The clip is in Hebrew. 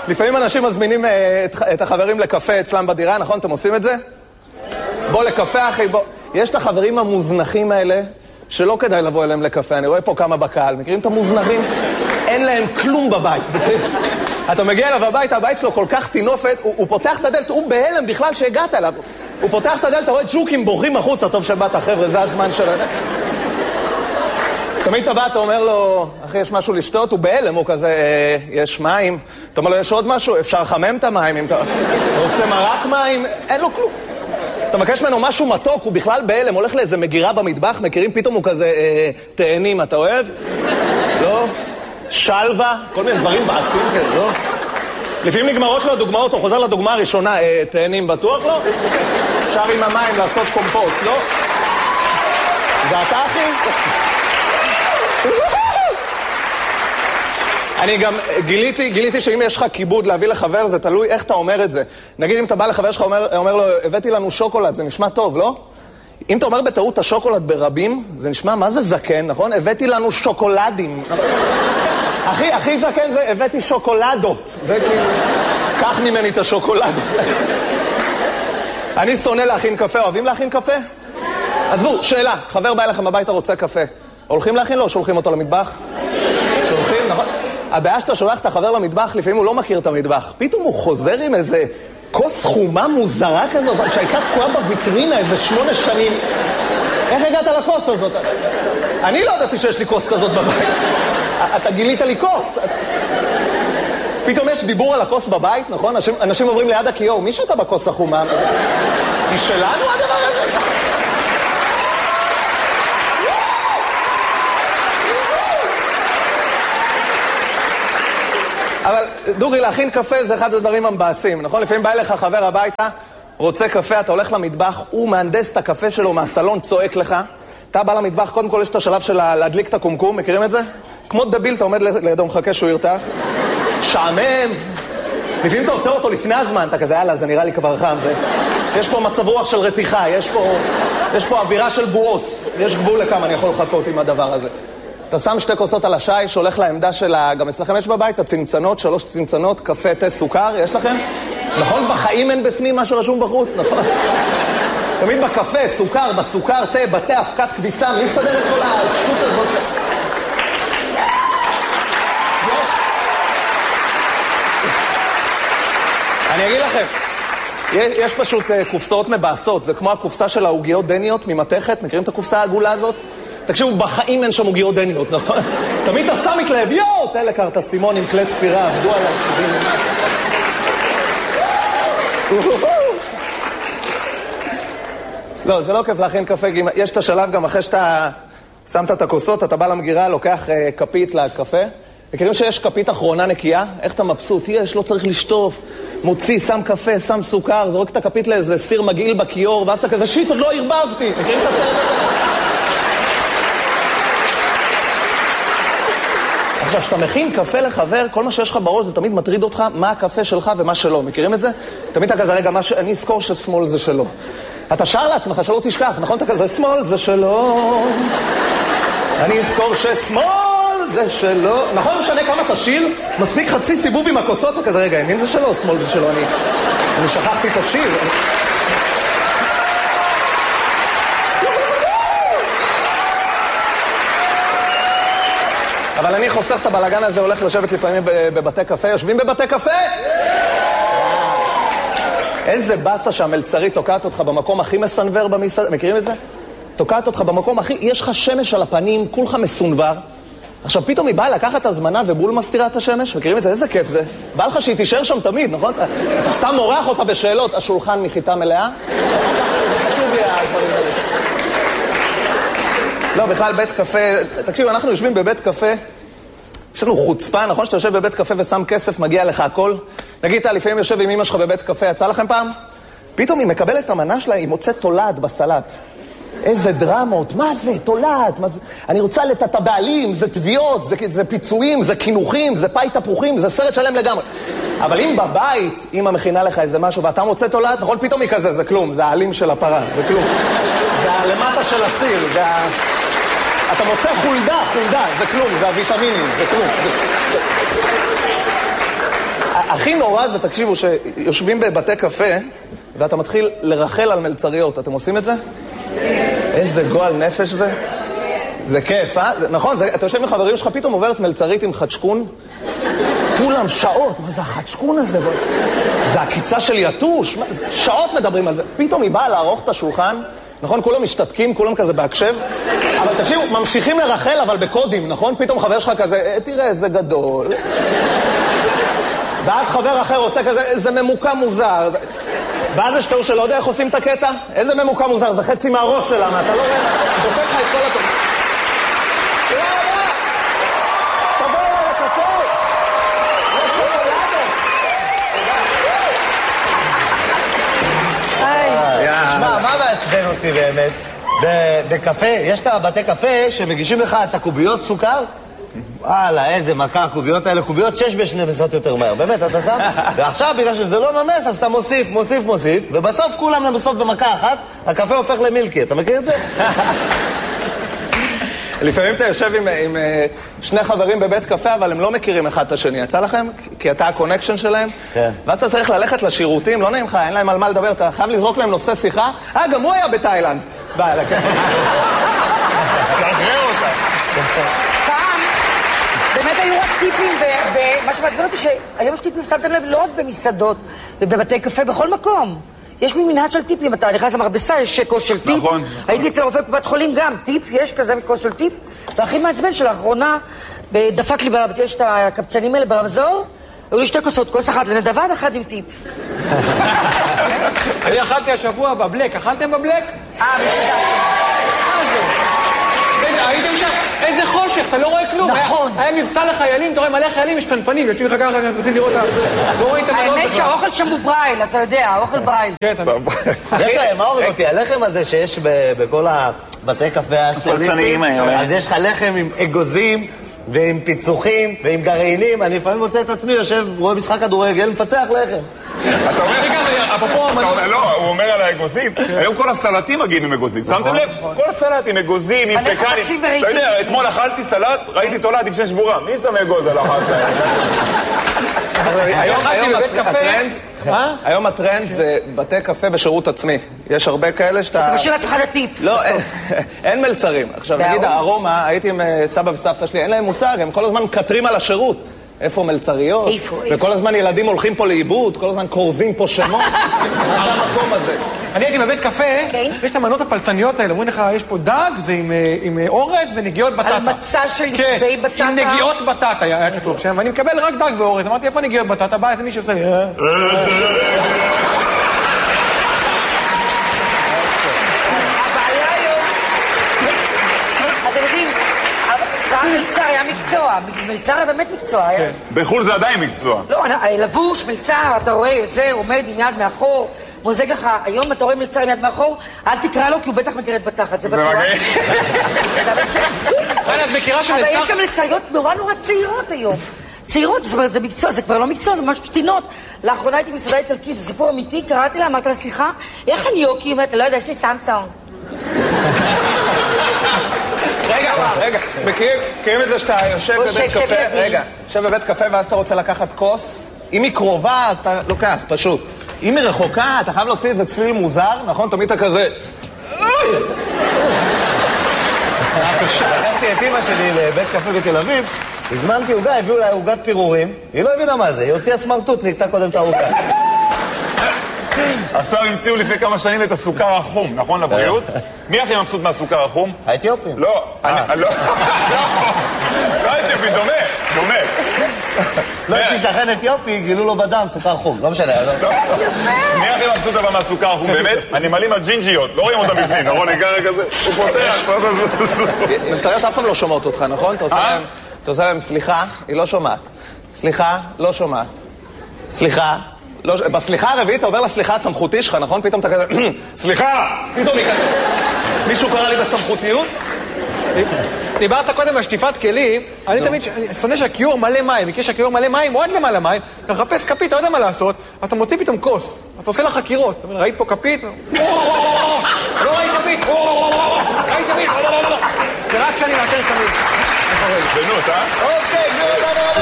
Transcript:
לפעמים אנשים מזמינים את החברים לקפה אצלם בדירה, נכון? אתם עושים את זה? בוא לקפה, אחי, בוא. יש את החברים המוזנחים האלה, שלא כדאי לבוא אליהם לקפה. אני רואה פה כמה בקהל. מכירים את המוזנחים? אין להם כלום בבית. אתה מגיע אליו הביתה, הבית שלו כל כך תינופת, הוא פותח את הדלת, הוא בהלם בכלל שהגעת אליו. הוא פותח את הדלת, אתה רואה ג'וקים בורחים החוצה, טוב שבאת, חבר'ה, זה הזמן שלנו. תמיד אתה בא, אתה אומר לו, אחי, יש משהו לשתות? הוא בהלם, הוא כזה, יש מים. אתה אומר לו, יש עוד משהו? אפשר לחמם את המים? אם אתה רוצה מרק מים? אין לו כלום. אתה מבקש ממנו משהו מתוק, הוא בכלל בהלם, הולך לאיזה מגירה במטבח, מכירים? פתאום הוא כזה, תאנים, אתה אוהב? לא? שלווה? כל מיני דברים בעשים כאלה, לא? לפעמים נגמרות לו הדוגמאות, הוא חוזר לדוגמה הראשונה, תאנים בטוח, לא? אפשר עם המים לעשות קומפוסט, לא? זה אתה, אחי? אני גם גיליתי שאם יש לך כיבוד להביא לחבר, זה תלוי איך אתה אומר את זה. נגיד אם אתה בא לחבר שלך, אומר לו, הבאתי לנו שוקולד, זה נשמע טוב, לא? אם אתה אומר בטעות השוקולד ברבים, זה נשמע, מה זה זקן, נכון? הבאתי לנו שוקולדים. הכי זקן זה, הבאתי שוקולדות. זה כאילו, קח ממני את השוקולדות. אני שונא להכין קפה, אוהבים להכין קפה? עזבו, שאלה, חבר בא אליכם הביתה רוצה קפה. הולכים להכין לו או שולחים אותו למטבח? שולחים, נכון? הבעיה שאתה שולח את החבר למטבח, לפעמים הוא לא מכיר את המטבח. פתאום הוא חוזר עם איזה כוס חומה מוזרה כזאת, שהייתה תקועה בוויטרינה איזה 8 שנים. איך הגעת לכוס הזאת? אני לא ידעתי שיש לי כוס כזאת בבית. אתה גילית לי כוס. פתאום יש דיבור על הכוס בבית, נכון? אנשים עוברים ליד הכיור, מי שאתה בכוס החומה? היא שלנו הדבר הזה? אבל דוגרי, להכין קפה זה אחד הדברים המבאסים, נכון? לפעמים בא אליך חבר הביתה, רוצה קפה, אתה הולך למטבח, הוא מהנדס את הקפה שלו מהסלון, צועק לך. אתה בא למטבח, קודם כל יש את השלב של להדליק את הקומקום, מכירים את זה? כמו דביל, אתה עומד לידו, מחכה שהוא ירתח. שעמם. לפעמים אתה עוצר אותו לפני הזמן, אתה כזה, יאללה, זה נראה לי כבר חם. יש פה מצב רוח של רתיחה, יש פה אווירה של בועות. יש גבול לכמה אני יכול לחכות עם הדבר הזה. אתה שם 2 כוסות על השיש, הולך לעמדה של גם אצלכם יש בבית, הצנצנות, 3 צנצנות, קפה, תה, סוכר, יש לכם? נכון, בחיים אין בפנים מה שרשום בחוץ, נכון? תמיד בקפה, סוכר, בסוכר, תה, בתה, הפקת כביסה, מי מסדר את כל השטות הזאת? אני אגיד לכם, יש פשוט קופסאות מבאסות, זה כמו הקופסה של העוגיות דניות ממתכת, מכירים את הקופסה העגולה הזאת? תקשיבו, בחיים אין שם עוגיות דניות, נכון? תמיד אתה סתם מתלהב, יואו, תן לקרת סימון עם כלי תפירה, עבדו עליו. לא, זה לא כיף להכין קפה, יש את השלב גם אחרי שאתה שמת את הכוסות, אתה בא למגירה, לוקח כפית לקפה, מכירים שיש כפית אחרונה נקייה? איך אתה מבסוט? יש, לא צריך לשטוף, מוציא, שם קפה, שם סוכר, זורק את הכפית לאיזה סיר מגעיל בכיור, ואז אתה כזה, שיט, עוד לא הרבבתי. מכירים את הסרט הזה? עכשיו, כשאתה מכין קפה לחבר, כל מה שיש לך בראש זה תמיד מטריד אותך מה הקפה שלך ומה שלו. מכירים את זה? תמיד אתה כזה, רגע, אני אזכור ששמאל זה שלו. אתה שר לעצמך שלא תשכח, נכון? אתה כזה, שמאל זה שלו. אני אזכור ששמאל זה שלו. נכון, משנה כמה תשיר? מספיק חצי סיבוב עם הכוסות, אתה כזה, רגע, ימין זה שלו, שמאל זה שלו. אני שכחתי את השיר. אבל אני חוסך את הבלגן הזה, הולך לשבת לפעמים בבתי קפה. יושבים בבתי קפה? איזה בסה שהמלצרית תוקעת אותך במקום הכי מסנבר במסעדה. מכירים את זה? תוקעת אותך במקום הכי... יש לך שמש על הפנים, כולך מסונבר. עכשיו פתאום היא באה לקחת את הזמנה ובול מסתירה את השמש. מכירים את זה? איזה כיף זה. בא לך שהיא תישאר שם תמיד, נכון? אתה סתם מורח אותה בשאלות. השולחן מחיטה מלאה? חשוב לי הדברים האלה. לא, בכלל בית קפה, תקשיב, אנחנו יושבים בבית קפה, יש לנו חוצפה, נכון? שאתה יושב בבית קפה ושם כסף, מגיע לך הכל. נגיד, אתה לפעמים יושב עם אמא שלך בבית קפה, יצא לכם פעם? פתאום היא מקבלת את המנה שלה, היא מוצאת תולעת בסלט. איזה דרמות, מה זה? תולעת, מה זה? אני רוצה את הבעלים, זה תביעות, זה פיצויים, זה כינוכים, זה פאי תפוחים, זה סרט שלם לגמרי. אבל אם בבית, אמא מכינה לך איזה משהו, ואתה מוצא תולעת, נכון? פתאום היא כזה, זה כלום, זה העלים של הפרה, זה כלום. זה הלמטה של הסיר, זה אתה מוצא חולדה, זה כלום, זה הוויטמינים, זה כלום. הכי נורא זה, תקשיבו, שיושבים בבתי קפה, ואתה מתחיל לרחל על מלצריות. אתם עושים את זה? איזה גועל נפש זה. זה כיף, אה? נכון, אתה יושב עם חברים שלך, פתאום עוברת מלצרית עם חדשקון. כולם שעות, מה זה החדשקון הזה? זה הקיצה של יתוש. שעות מדברים על זה. פתאום היא באה לערוך את השולחן, נכון? כולם משתתקים, כולם כזה בהקשב. אבל תקשיבו, ממשיכים לרחל, אבל בקודים, נכון? פתאום חבר שלך כזה, תראה איזה גדול. ואז חבר אחר עושה כזה, איזה ממוקם מוזר. ואז יש תיאור שלא יודע איך עושים את הקטע? איזה ממוקם מוזר, זה חצי מהראש שלה, מה? אתה לא רואה? דופק לך את כל הטוב. תראה, תבוא אליי לקפה. יש שוקולדה. תשמע, מה מעצבן אותי באמת? בקפה, יש את הבתי קפה שמגישים לך את הקוביות סוכר? וואלה, איזה מכה, הקוביות האלה, קוביות 6 נמסות יותר מהר, באמת, אתה שם? ועכשיו, בגלל שזה לא נמס, אז אתה מוסיף, ובסוף כולם נמסות במכה אחת, הקפה הופך למילקי, אתה מכיר את זה? לפעמים אתה יושב עם שני חברים בבית קפה, אבל הם לא מכירים אחד את השני. יצא לכם? כי אתה הקונקשן שלהם? כן. ואז אתה צריך ללכת לשירותים, לא נעים לך, אין להם על מה לדבר, אתה חייב לזרוק להם נושא שיחה. גם הוא היה בתאילנד. ביי, לקה. תאגרר אותה. פעם, באמת היו רק טיפים, ומה שמעצבן אותי שהיום יש טיפים, שמתם לב, לא רק במסעדות ובבתי קפה, בכל מקום. יש מנהג של טיפים, אתה נכנס למכבסה, יש כוס של טיפ. נכון. הייתי אצל רופא קופת חולים גם, טיפ, יש כזה כוס של טיפ. והכי מעצבן שלאחרונה, דפק לי, יש את הקבצנים האלה ברמזור, היו לי 2 כוסות, כוס אחת לנדבה ואחת עם טיפ. אני אכלתי השבוע בבלק, אכלתם בבלק? משוגע. הייתם שם, איזה חושך, אתה לא רואה כלום. נכון. היה מבצע לחיילים, אתה רואה מלא חיילים, יש פנפנים, יושבים לך ככה, רוצים לראות, לא רואים את המנות. האמת שהאוכל שם הוא ברייל, אתה יודע, האוכל ברייל. כן, אתה יש להם, מה הורג אותי? הלחם הזה שיש בכל הבתי קפה הסטרליסטים, אז יש לך לחם עם אגוזים ועם פיצוחים ועם גרעינים. אני לפעמים מוצא את עצמי, יושב, רואה משחק כדורגל, מפצח לחם. אתה אומר, לא, הוא אומר על האגוזים. היום כל הסלטים מגיעים עם אגוזים. שמתם לב? כל הסלט עם אגוזים, עם פקנים. אתה יודע, אתמול אכלתי סלט, ראיתי תולעת עם 6 שבורה. מי שם אגוז על אחת? היום הטרנד זה בתי קפה בשירות עצמי. יש הרבה כאלה שאתה... אתה משאיר לעצמך לטיפ. לא, אין מלצרים. עכשיו, נגיד, הארומה, הייתי עם סבא וסבתא שלי, אין להם מושג, הם כל הזמן מקטרים על השירות. איפה מלצריות? וכל הזמן ילדים הולכים פה לאיבוד, כל הזמן קורזים פה שמות. זה המקום הזה. אני הייתי בבית קפה, יש את המנות הפלצניות האלה, אומרים לך, יש פה דג, זה עם אורז ונגיעות בטטה. על מצע של סבי בטטה. עם נגיעות בטטה היה כתוב שם, ואני מקבל רק דג ואורז. אמרתי, איפה נגיעות בטטה? בא איזה מישהו עושה לי... מלצר היה מקצוע, מלצר היה באמת מקצוע. בחול זה עדיין מקצוע. לא, לבוש, מלצר, אתה רואה, זה עומד עם יד מאחור, מוזג לך, היום אתה רואה מלצר עם יד מאחור, אל תקרא לו כי הוא בטח מגרד בתחת, זה בטוח. אז מכירה של אבל מלצר... יש גם לצריות נורא צעירות היום. צעירות, זאת אומרת, זה מקצוע, זה כבר לא מקצוע, זה ממש קטינות. לאחרונה הייתי מסעדה איטלקית, זה סיפור אמיתי, קראתי לה, אמרתי לה, סליחה, איך אני יוקי? אתה לא יודע, יש לי סמסונג. רגע, מכירים את זה שאתה יושב בבית קפה, יושב בבית קפה ואז אתה רוצה לקחת כוס? אם היא קרובה, אז אתה לוקח, פשוט. אם היא רחוקה, אתה חייב להוציא איזה צליל מוזר, נכון? תמיד אתה כזה... לקחתי את אמא שלי לבית קפה בתל אביב, הזמנתי עוגה, הביאו לה עוגת פירורים, היא לא הבינה מה זה, היא הוציאה סמרטוט, נקטה קודם את העוגה. עכשיו המציאו לפני כמה שנים את הסוכר החום, נכון לבריאות? מי הכי מבסוט מהסוכר החום? האתיופים. לא, לא האתיופים, דומה. לא הייתי שכן אתיופי, גילו לו בדם סוכר חום, לא משנה. מי הכי מבסוט אבל מהסוכר החום? באמת, הנמלים הג'ינג'יות, לא רואים אותם בפנים, נכון? נגע כזה, הוא פותח. מלצריות אף פעם לא שומעות אותך, נכון? אתה עושה להם סליחה, היא לא שומעת. סליחה, לא שומעת. סליחה. בסליחה הרביעית אתה עובר לסליחה הסמכותי שלך, נכון? פתאום אתה כזה, סליחה! פתאום היא כזה. מישהו קרא לי בסמכותיות? דיברת קודם על שטיפת כלים, אני תמיד שונא שהכיור מלא מים, מכיר שהכיור מלא מים, או עד למעלה מים, אתה מחפש כפית, אתה יודע מה לעשות, אז אתה מוציא פתאום כוס, אתה עושה לה חקירות, אתה אומר, ראית פה כפית? לא ראית כפית, ראית כפית, זה רק כשאני מאשר תמיד. בנות, אוקיי,